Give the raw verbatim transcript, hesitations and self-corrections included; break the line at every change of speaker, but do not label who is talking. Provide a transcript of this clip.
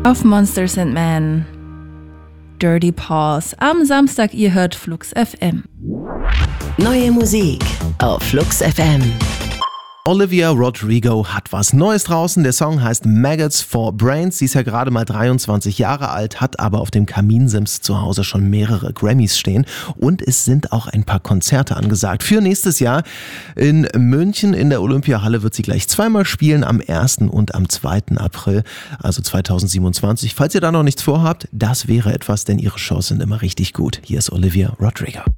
Auf Monsters and Men. Dirty Paws. Am Samstag, ihr hört Flux F M.
Neue Musik auf Flux F M.
Olivia Rodrigo hat was Neues draußen. Der Song heißt Maggots for Brains. Sie ist ja gerade mal dreiundzwanzig Jahre alt, hat aber auf dem Kaminsims zu Hause schon mehrere Grammys stehen. Und es sind auch ein paar Konzerte angesagt. Für nächstes Jahr in München in der Olympiahalle wird sie gleich zweimal spielen, am ersten und am zweiten April, also zweitausendsiebenundzwanzig. Falls ihr da noch nichts vorhabt, das wäre etwas, denn ihre Shows sind immer richtig gut. Hier ist Olivia Rodrigo.